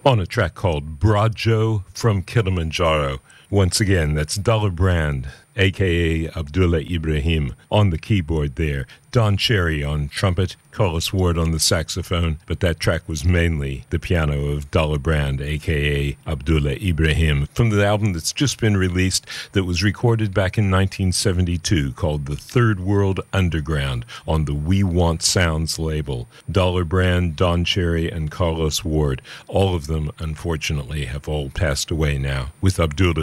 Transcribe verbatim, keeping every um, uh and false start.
on a track called Brajo from Kilimanjaro. Once again, that's Dollar Brand, a k a. Abdullah Ibrahim, on the keyboard there. Don Cherry on trumpet, Carlos Ward on the saxophone, but that track was mainly the piano of Dollar Brand, a k a. Abdullah Ibrahim, from the album that's just been released that was recorded back in nineteen seventy-two called The Third World Underground on the We Want Sounds label. Dollar Brand, Don Cherry, and Carlos Ward, all of them, unfortunately, have all passed away now, with Abdullah